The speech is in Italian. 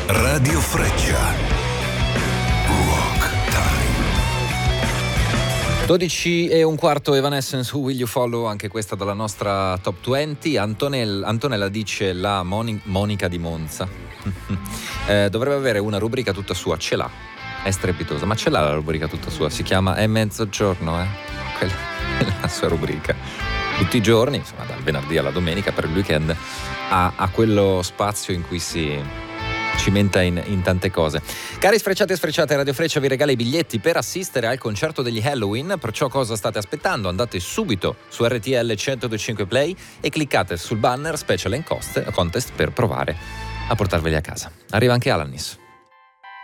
Radio Freccia. Rock Time. 12:15, Evanescence, Who Will You Follow, anche questa dalla nostra Top 20. Antonella dice la Monica di Monza dovrebbe avere una rubrica tutta sua, ce l'ha, è strepitosa, ma ce l'ha la rubrica tutta sua, si chiama È mezzogiorno, quella è la sua rubrica. Tutti i giorni, insomma, dal venerdì alla domenica per il weekend, ha quello spazio in cui si cimenta in tante cose. Cari sfrecciati e sfrecciate, Radio Freccia vi regala i biglietti per assistere al concerto degli Halloween, perciò cosa state aspettando? Andate subito su RTL 102.5 Play e cliccate sul banner Special and Contest per provare a portarveli a casa. Arriva anche Alanis.